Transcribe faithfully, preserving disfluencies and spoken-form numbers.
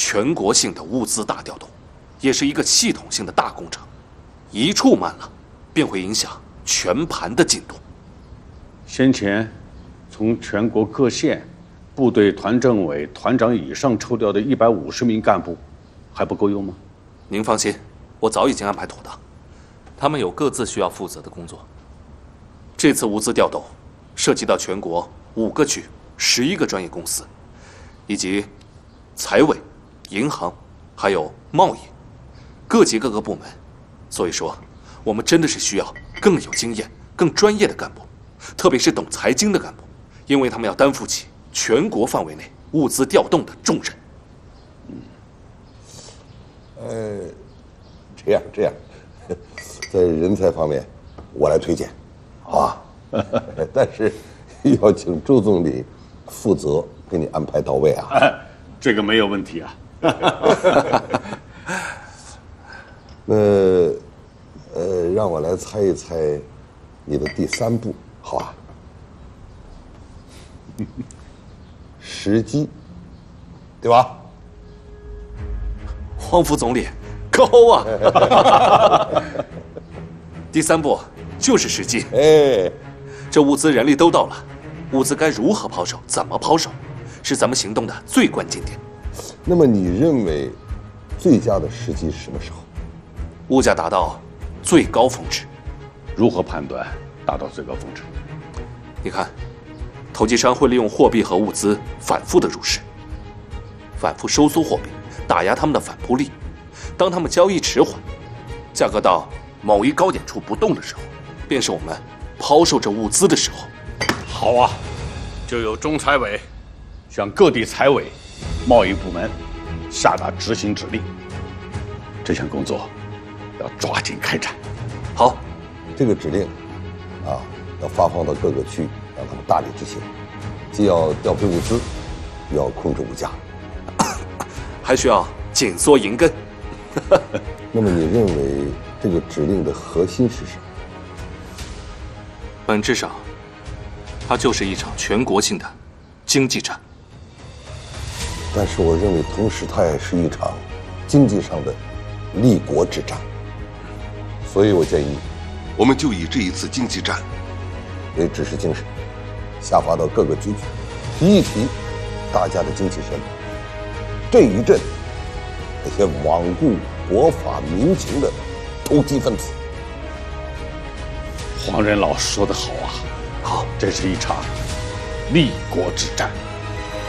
全国性的物资大调动，也是一个系统性的大工程。一处慢了，便会影响全盘的进度。 先前从全国各县部队团政委、团长以上抽调的一百五十名干部，还不够用吗？ 您放心，我早已经安排妥当，他们有各自需要负责的工作。这次物资调动涉及到全国五个区、十一个专业公司，以及财委、银行，还有贸易，各级各个部门。所以说，我们真的是需要更有经验、更专业的干部，特别是懂财经的干部，因为他们要担负起全国范围内物资调动的重任。 嗯，呃，这样这样，在人才方面，我来推荐，好吧？但是要请周总理负责给你安排到位啊。 这个没有问题啊。 那呃，让我来猜一猜你的第三步，好吧？时机，对吧？ 黄副总理，高啊！第三步就是时机。 哎， 这物资人力都到了，物资该如何抛售，怎么抛售，是咱们行动的最关键点。 那么你认为最佳的时机是什么时候？ 物价达到最高峰值。 如何判断达到最高峰值？ 你看，投机商会利用货币和物资反复的入市，反复收缩货币，打压他们的反扑力。当他们交易迟缓，价格到某一高点处不动的时候，便是我们抛售这物资的时候。 好啊，就由中财委向各地财委、贸易部门下达执行指令。这项工作要抓紧开展。 好， 这个指令啊，要发放到各个区，让他们大力执行。既要调配物资，又要控制物价， 还需要紧缩银根。 那么你认为这个指令的核心是什么？ 本质上，它就是一场全国性的经济战。 但是我认为，同时它也是一场经济上的立国之战。所以我建议， 我们就以这一次经济战为指示精神，下发到各个局去，提一提大家的精气神，震一震那些罔顾国法民情的投机分子。 黄仁老说得好啊， 好， 这是一场立国之战。